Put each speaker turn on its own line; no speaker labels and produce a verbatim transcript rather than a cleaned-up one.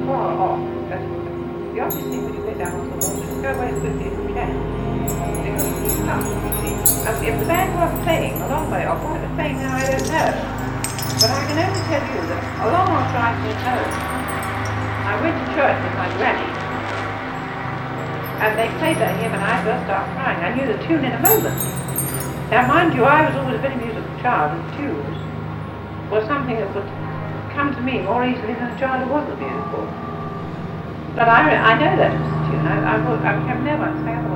far off. But the obvious thing when you get down on the water is go away as quickly as you can. Because you can't, you see. And if the band was playing a long way off, what it was playing now, I don't know. But I can only tell you that a long after I came home, I went to church with my granny, and they played that hymn and I burst out crying. I knew the tune in a moment. Now mind you, I was always a very musical child, and tunes was something that would come to me more easily than a child who wasn't musical. But I, I know that it was a tune. I, I, will, I can never say otherwise.